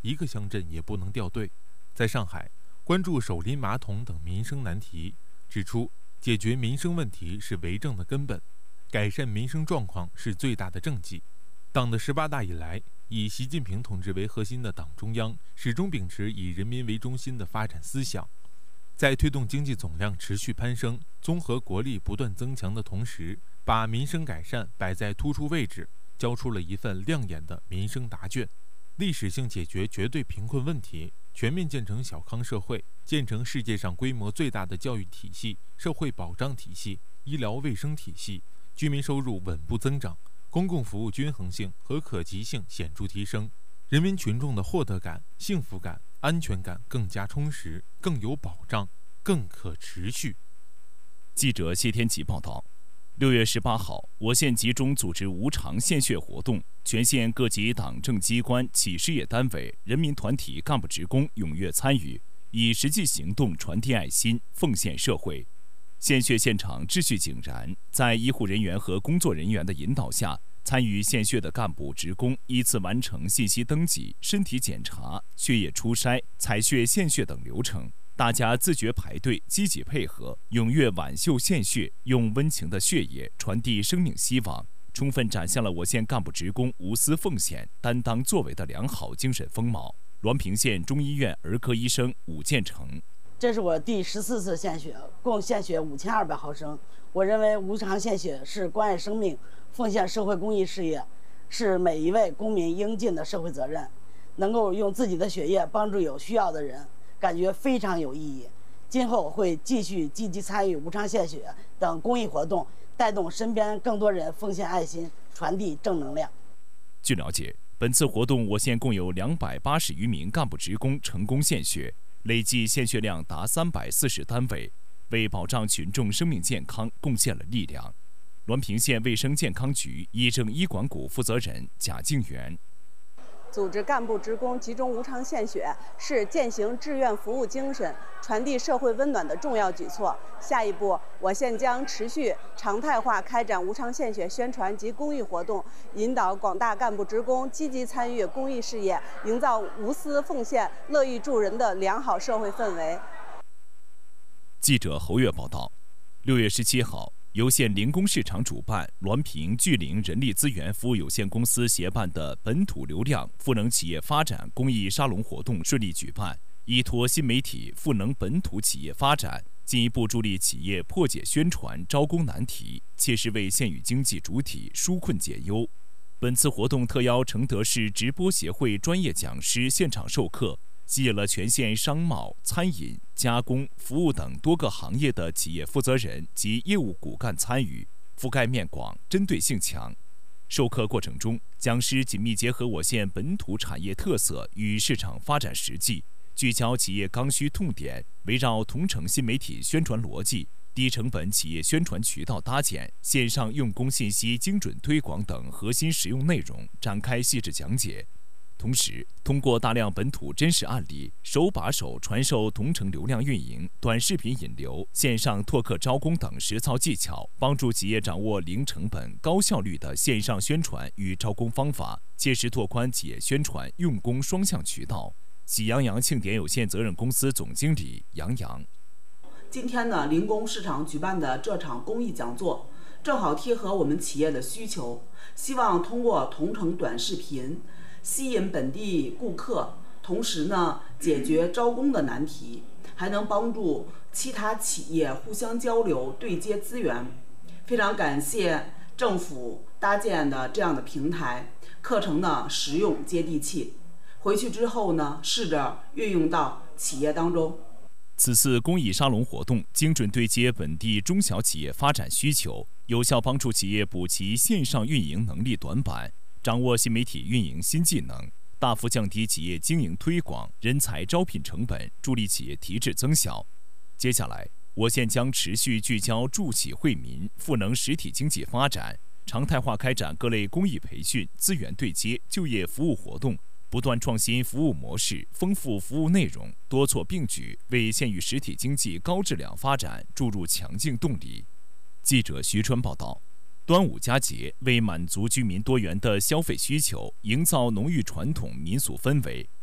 一个乡镇也不能掉队。在上海，关注手拎马桶等民生难题，指出解决民生问题是为政的根本，改善民生状况是最大的政绩。党的18大以来，以习近平同志为核心的党中央始终秉持以人民为中心的发展思想，在推动经济总量持续攀升、综合国力不断增强的同时，把民生改善摆在突出位置，交出了一份亮眼的民生答卷。历史性解决绝对贫困问题，全面建成小康社会，建成世界上规模最大的教育体系、社会保障体系、医疗卫生体系，居民收入稳步增长，公共服务均衡性和可及性显著提升，人民群众的获得感、幸福感、安全感更加充实、更有保障、更可持续。 记者谢天琪报道。6月18号，我县集中组织无偿献血活动，全县各级党政机关、企事业单位、人民团体干部职工踊跃参与，以实际行动传递爱心，奉献社会。献血现场秩序井然，在医护人员和工作人员的引导下，参与献血的干部职工依次完成信息登记、身体检查、血液初筛、采血献血等流程。大家自觉排队，积极配合，踊跃挽袖献血，用温情的血液传递生命希望，充分展现了我县干部职工无私奉献、担当作为的良好精神风貌。滦平县中医院儿科医生武建成： 这是我第14次献血，共献血5200毫升。我认为无偿献血是关爱生命、奉献社会公益事业，是每一位公民应尽的社会责任。能够用自己的血液帮助有需要的人，感觉非常有意义。今后会继续积极参与无偿献血等公益活动，带动身边更多人奉献爱心，传递正能量。 据了解，本次活动我县共有280余名干部职工成功献血，累计献血量达340单位，为保障群众生命健康贡献了力量。滦平县卫生健康局医政医管股负责人贾静元： 组织干部职工集中无偿献血是践行志愿服务精神、传递社会温暖的重要举措。下一步，我县将持续常态化开展无偿献血宣传及公益活动，引导广大干部职工积极参与公益事业，营造无私奉献、乐于助人的良好社会氛围。 记者侯月报道。6月17号。由县灵工市场主办、滦平聚灵人力资源服务有限公司协办的本土流量赋能企业发展公益沙龙活动顺利举办，依托新媒体赋能本土企业发展，进一步助力企业破解宣传招工难题，切实为县域经济主体纾困解忧。本次活动特邀承德市直播协会专业讲师现场授课，吸引了全县商贸、餐饮、加工、服务等多个行业的企业负责人及业务骨干参与，覆盖面广，针对性强。授课过程中，讲师紧密结合我县本土产业特色与市场发展实际，聚焦企业刚需痛点，围绕同城新媒体宣传逻辑、低成本企业宣传渠道搭建、线上用工信息精准推广等核心实用内容展开细致讲解。同时，通过大量本土真实案例，手把手传授同城流量运营、短视频引流、线上拓客招工等实操技巧，帮助企业掌握零成本、高效率的线上宣传与招工方法，切实拓宽企业宣传用工双向渠道。喜羊羊庆典有限责任公司总经理杨洋： 今天呢，灵工市场举办的这场公益讲座，正好贴合我们企业的需求，希望通过同城短视频吸引本地顾客，同时呢解决招工的难题，还能帮助其他企业互相交流对接资源。非常感谢政府搭建的这样的平台，课程呢实用接地气，回去之后呢试着运用到企业当中。 此次公益沙龙活动精准对接本地中小企业发展需求，有效帮助企业补齐线上运营能力短板，掌握新媒体运营新技能，大幅降低企业经营推广、人才招聘成本，助力企业提质增效。接下来，我县将持续聚焦助企惠民，赋能实体经济发展，常态化开展各类公益培训、资源对接、就业服务活动，不断创新服务模式，丰富服务内容，多措并举，为县域实体经济高质量发展注入强劲动力。记者徐川报道。端午佳节为满足居民多元的消费需求，营造浓郁传统民俗氛围，